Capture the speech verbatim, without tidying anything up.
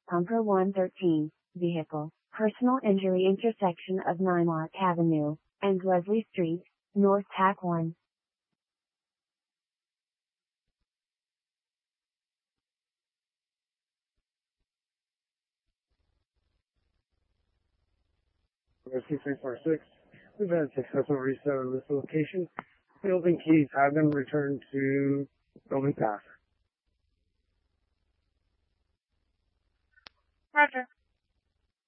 Pumper one thirteen, vehicle, personal injury intersection of Ninelock Avenue and Leslie Street, North Tack one. Rescue three four six, we've had a successful reset of this location. Building keys have been returned to building path. Roger.